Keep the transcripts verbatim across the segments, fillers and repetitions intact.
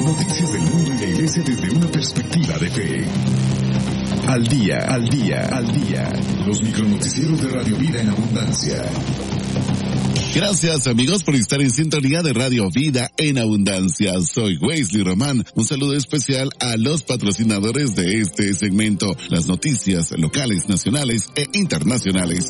Noticias del mundo y la iglesia desde una perspectiva de fe. Al día, al día, al día. Los micronoticieros de Radio Vida en Abundancia. Gracias amigos por estar en sintonía de Radio Vida en Abundancia. Soy Wesley Román. Un saludo especial a los patrocinadores de este segmento, las noticias locales, nacionales e internacionales.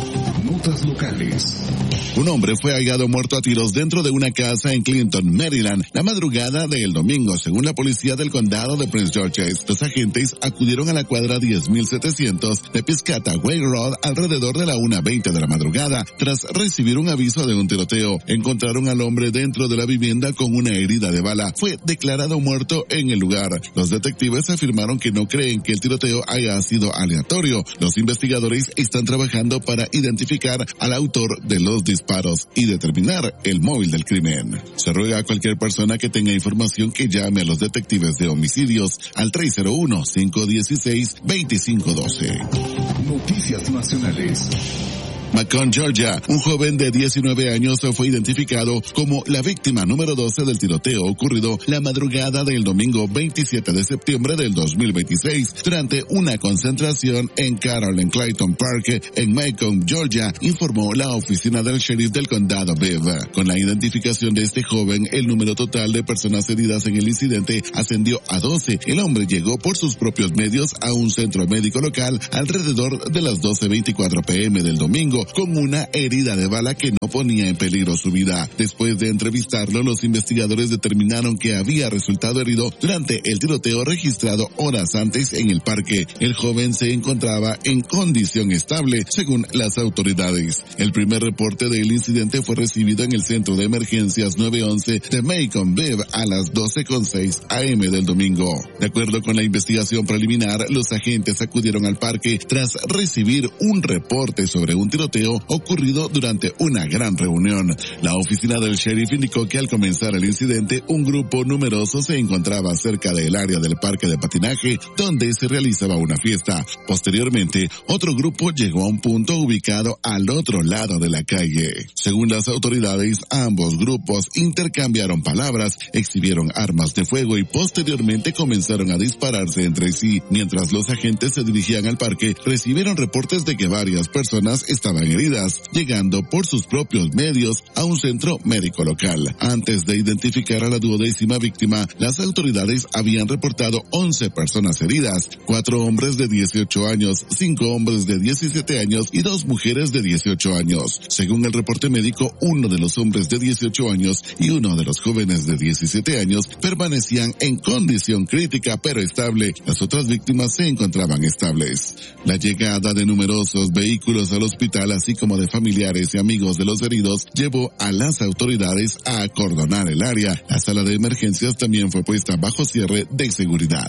Notas locales. Un hombre fue hallado muerto a tiros dentro de una casa en Clinton, Maryland, la madrugada del domingo, según la policía del condado de Prince George's. Los agentes acudieron a la cuadra diez mil setecientos de Piscataway Road alrededor de la una veinte de la madrugada. Tras recibir un aviso de un tiroteo, encontraron al hombre dentro de la vivienda con una herida de bala. Fue declarado muerto en el lugar. Los detectives afirmaron que no creen que el tiroteo haya sido aleatorio. Los investigadores están trabajando para identificar al autor de los disparos y determinar el móvil del crimen. Se ruega a cualquier persona que tenga información que llame a los detectives de homicidios al tres cero uno, cinco uno seis, dos cinco uno dos. Noticias nacionales. Macon, Georgia, un joven de diecinueve años fue identificado como la víctima número doce del tiroteo ocurrido la madrugada del domingo veintisiete de septiembre del dos mil veintiséis durante una concentración en Carroll en Clayton Park en Macon, Georgia, informó la oficina del sheriff del condado Bibb. Con la identificación de este joven, el número total de personas heridas en el incidente ascendió a doce. El hombre llegó por sus propios medios a un centro médico local alrededor de las doce veinticuatro pm del domingo, con una herida de bala que no ponía en peligro su vida. Después de entrevistarlo, los investigadores determinaron que había resultado herido durante el tiroteo registrado horas antes en el parque. El joven se encontraba en condición estable, según las autoridades. El primer reporte del incidente fue recibido en el centro de emergencias nueve once de Macon Bibb a las doce seis am del domingo. De acuerdo con la investigación preliminar, los agentes acudieron al parque tras recibir un reporte sobre un tiroteo ocurrido durante una gran reunión. La oficina del sheriff indicó que al comenzar el incidente, un grupo numeroso se encontraba cerca del área del parque de patinaje donde se realizaba una fiesta. Posteriormente, otro grupo llegó a un punto ubicado al otro lado de la calle. Según las autoridades, ambos grupos intercambiaron palabras, exhibieron armas de fuego y posteriormente comenzaron a dispararse entre sí. Mientras los agentes se dirigían al parque, recibieron reportes de que varias personas estaban heridas, llegando por sus propios medios a un centro médico local. Antes de identificar a la duodécima víctima, las autoridades habían reportado once personas heridas, cuatro hombres de dieciocho años, cinco hombres de diecisiete años y dos mujeres de dieciocho años. Según el reporte médico, uno de los hombres de dieciocho años y uno de los jóvenes de diecisiete años permanecían en condición crítica pero estable. Las otras víctimas se encontraban estables. La llegada de numerosos vehículos al hospital, así como de familiares y amigos de los heridos, llevó a las autoridades a acordonar el área. La sala de emergencias también fue puesta bajo cierre de seguridad.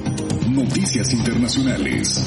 Noticias internacionales.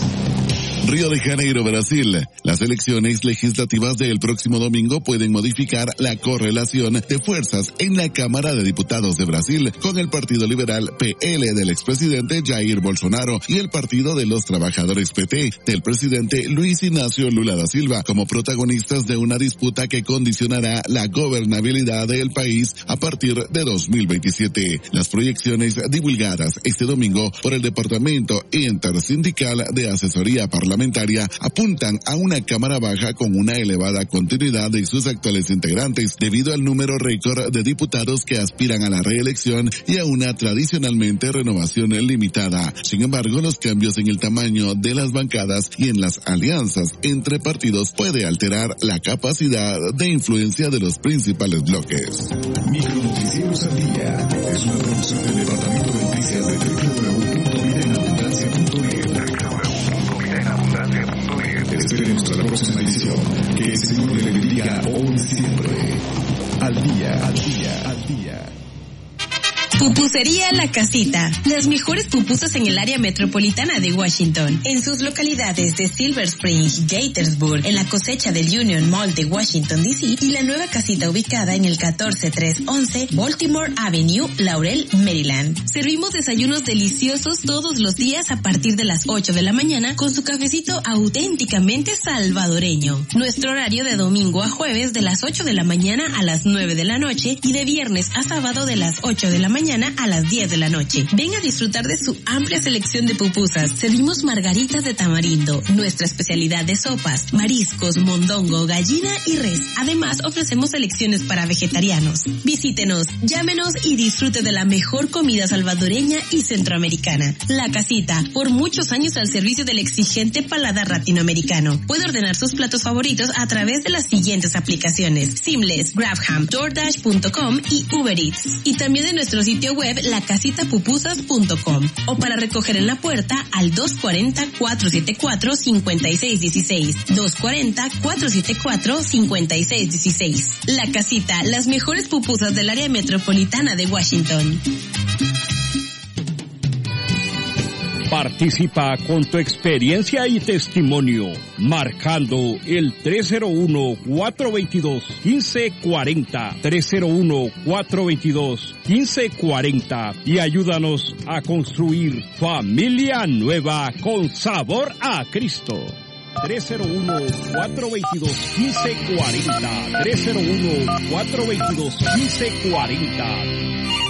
Río de Janeiro, Brasil. Las elecciones legislativas del próximo domingo pueden modificar la correlación de fuerzas en la Cámara de Diputados de Brasil con el Partido Liberal P L del expresidente Jair Bolsonaro y el Partido de los Trabajadores P T del presidente Luis Ignacio Lula da Silva como protagonistas de una disputa que condicionará la gobernabilidad del país a partir de dos mil veintisiete. Las proyecciones divulgadas este domingo por el Departamento Intersindical de Asesoría Parlamentaria apuntan a una cámara baja con una elevada continuidad de sus actuales integrantes debido al número récord de diputados que aspiran a la reelección y a una tradicionalmente renovación limitada. Sin embargo, los cambios en el tamaño de las bancadas y en las alianzas entre partidos puede alterar la capacidad de influencia de los principales bloques. Micronoticieros al día es una producción del Departamento de Noticias de doble u doble u doble u punto vida en abundancia punto net. Esperemos a la próxima edición. Que el Señor le bendiga hoy y siempre. Al día, al día, al día. Pupusería La Casita. Las mejores pupusas en el área metropolitana de Washington. En sus localidades de Silver Spring, Gaithersburg, en la cosecha del Union Mall de Washington, D C y la nueva casita ubicada en el catorce trescientos once Baltimore Avenue, Laurel, Maryland. Servimos desayunos deliciosos todos los días a partir de las ocho de la mañana con su cafecito auténticamente salvadoreño. Nuestro horario de domingo a jueves de las ocho de la mañana a las nueve de la noche y de viernes a sábado de las ocho de la mañana mañana a las diez de la noche. Ven a disfrutar de su amplia selección de pupusas. Servimos margaritas de tamarindo, nuestra especialidad de sopas, mariscos, mondongo, gallina y res. Además, ofrecemos selecciones para vegetarianos. Visítenos, llámenos y disfrute de la mejor comida salvadoreña y centroamericana. La Casita, por muchos años al servicio del exigente paladar latinoamericano. Puede ordenar sus platos favoritos a través de las siguientes aplicaciones: Seamless, GrabHam, DoorDash punto com y Uber Eats. Y también de nuestro sitio web la casita pupusas punto com. O para recoger en la puerta al dos cuarenta, cuatrocientos setenta y cuatro, cincuenta y seis dieciséis. dos cuarenta, cuatrocientos setenta y cuatro, cincuenta y seis dieciséis. La Casita, las mejores pupusas del área metropolitana de Washington. Participa con tu experiencia y testimonio, marcando el tres cero uno, cuatro dos dos, uno cinco cuatro cero, tres cero uno, cuatro dos dos, uno cinco cuatro cero, y ayúdanos a construir familia nueva con sabor a Cristo. tres cero uno, cuatro dos dos, uno cinco cuatro cero, tres cero uno, cuatro dos dos, uno cinco cuatro cero.